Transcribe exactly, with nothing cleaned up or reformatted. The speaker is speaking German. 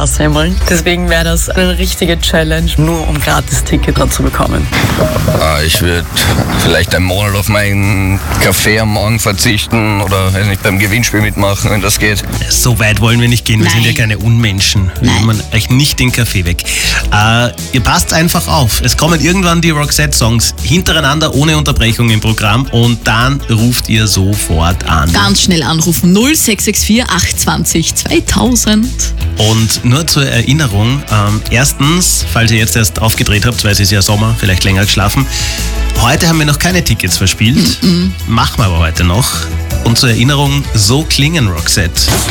Semmeln. Deswegen wäre das eine richtige Challenge, nur um gratis Ticket dort zu bekommen. Ich würde vielleicht einen Monat auf meinen Kaffee am Morgen verzichten oder weiß nicht, beim Gewinnspiel mitmachen, wenn das geht. So weit wollen wir nicht gehen, wir Nein. sind ja keine Unmenschen. Wir Nein. nehmen euch nicht den Kaffee weg. Äh, ihr passt einfach auf. Es kommen irgendwann die Roxette-Songs hintereinander ohne Unterbrechung im Programm und dann ruft ihr sofort an. Ganz schnell anrufen. null sechs sechs vier acht zwei null zweitausend. Und nur zur Erinnerung, ähm, erstens, falls ihr jetzt erst aufgedreht habt, weil es ist ja Sommer, vielleicht länger geschlafen, heute haben wir noch keine Tickets verspielt, Mm-mm. machen wir aber heute noch. Und zur Erinnerung, so klingen Roxette.